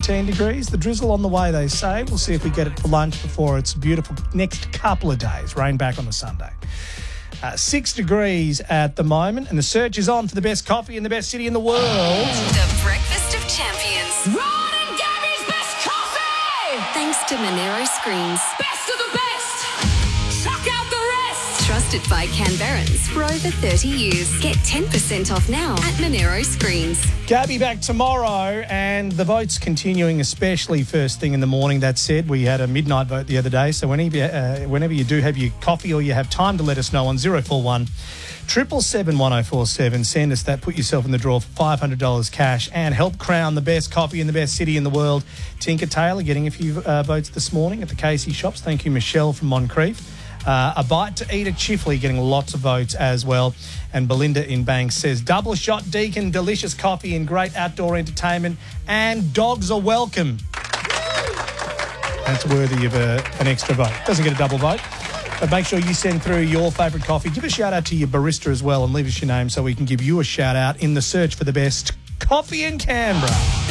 18 degrees. The drizzle on the way, they say. We'll see if we get it for lunch before it's beautiful next couple of days. Rain back on the Sunday. 6 degrees at the moment, and the search is on for the best coffee in the best city in the world. The Breakfast of Champions. Ron and Gabby's best coffee! Thanks to Monero Screens. Best of the best! Chuck out the rest! Trusted by Canberrans for over 30 years. Get 10% off now at Monero Screens. Gabby back tomorrow, and the votes continuing, especially first thing in the morning. That said, we had a midnight vote the other day, so whenever you do have your coffee or you have time to let us know on 041 777 1047, send us that, put yourself in the draw for $500 cash and help crown the best coffee in the best city in the world. Tinker Taylor getting a few votes this morning at the Casey shops. Thank you, Michelle from Moncrief. A Bite to Eat at Chifley getting lots of votes as well. And Belinda in Banks says, double shot Deacon, delicious coffee and great outdoor entertainment, and dogs are welcome. That's worthy of an extra vote. Doesn't get a double vote. But make sure you send through your favourite coffee. Give a shout out to your barista as well and leave us your name so we can give you a shout out in the search for the best coffee in Canberra.